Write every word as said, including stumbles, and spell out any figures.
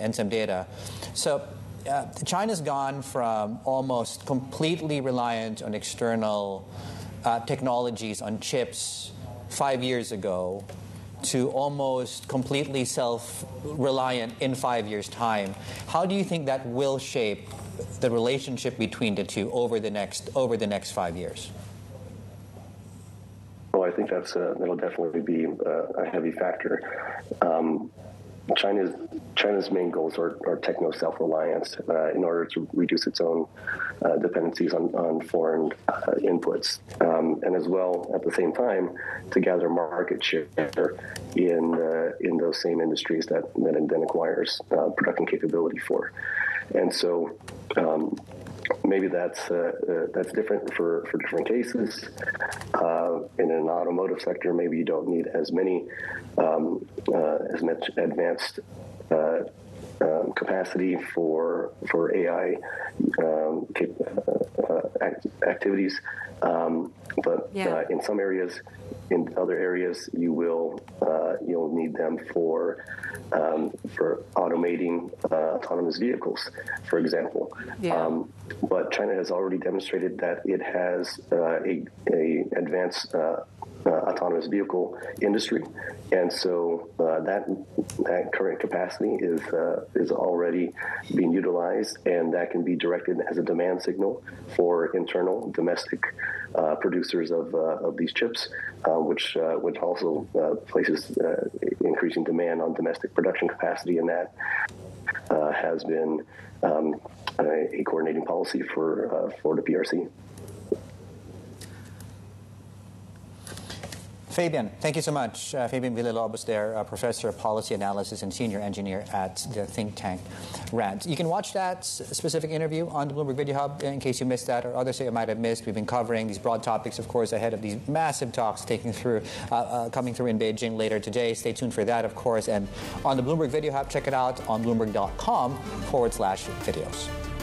and some data. So uh, China's gone from almost completely reliant on external uh, technologies, on chips, five years ago, to almost completely self-reliant in five years' time. How do you think that will shape the relationship between the two over the next over the next five years? Well, I think that's uh, that'll definitely be uh, a heavy factor. Um, China's China's main goals are, are techno self-reliance uh, in order to reduce its own uh, dependencies on, on foreign uh, inputs, um, and as well at the same time to gather market share in uh, in those same industries that that it then acquires uh, production capability for, and so. Um, Maybe that's uh, uh, that's different for, for different cases. Uh, in an automotive sector, maybe you don't need as many um, uh, as much advanced uh, um, capacity for for A I um, uh, act- activities. Um, but yeah. uh, in some areas, in other areas, you will uh, you'll need them for um, for automating uh, autonomous vehicles, for example. Yeah. Um, but China has already demonstrated that it has uh, a, a advanced uh, uh, autonomous vehicle industry, and so uh, that that current capacity is uh, is already being utilized, and that can be directed as a demand signal for internal domestic uh, producers of uh, of these chips, uh, which uh, which also uh, places uh, increasing demand on domestic production capacity, and that uh, has been um, a, a coordinating policy for uh, for the P R C. Fabian, thank you so much. Uh, Fabian Villalobos there, uh, Professor of Policy Analysis and Senior Engineer at the think tank RAND. You can watch that s- specific interview on the Bloomberg Video Hub in case you missed that or others that you might have missed. We've been covering these broad topics, of course, ahead of these massive talks taking through, uh, uh, coming through in Beijing later today. Stay tuned for that, of course. And on the Bloomberg Video Hub, check it out on Bloomberg.com forward slash videos.